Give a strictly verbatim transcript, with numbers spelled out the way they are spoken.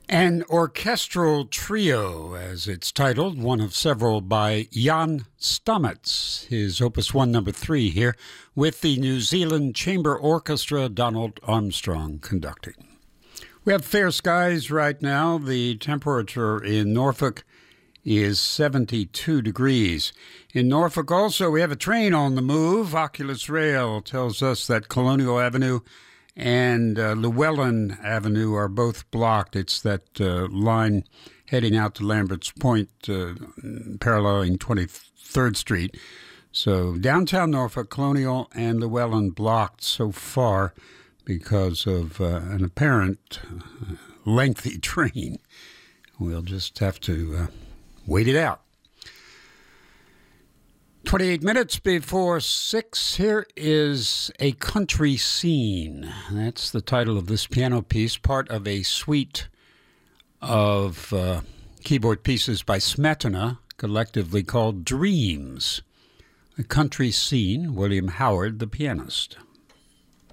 An orchestral trio, as it's titled, one of several by Jan Stamets, his Opus one, number three here, with the New Zealand Chamber Orchestra, Donald Armstrong conducting. We have fair skies right now. The temperature in Norfolk is seventy-two degrees. In Norfolk also, we have a train on the move. Oculus Rail tells us that Colonial Avenue and uh, Llewellyn Avenue are both blocked. It's that uh, line heading out to Lambert's Point, uh, paralleling twenty-third Street. So downtown Norfolk, Colonial and Llewellyn blocked so far because of uh, an apparent uh, lengthy train. We'll just have to uh, wait it out. twenty-eight minutes before six, here is A Country Scene. That's the title of this piano piece, part of a suite of uh, keyboard pieces by Smetana, collectively called Dreams. A Country Scene, William Howard, the pianist.